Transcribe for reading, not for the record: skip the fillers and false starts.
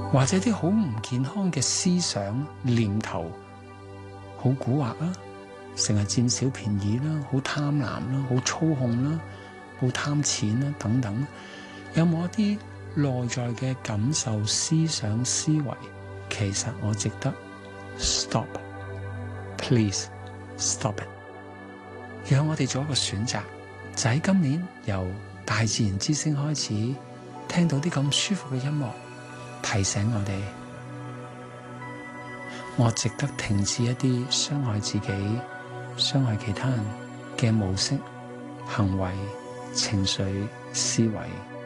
或者啲好唔健康嘅思想念頭，好蠱惑啦，成日佔小便宜啦，好貪婪啦，好操控啦，好貪錢啦等等，有冇一啲內在嘅感受、思想、思維，其實我值得 stop，please stop it。讓我哋做一個選擇，就喺今年由大自然之聲開始，聽到啲咁舒服嘅音樂，提醒我哋，我值得停止一啲傷害自己、傷害其他人嘅模式、行為、情緒、思維。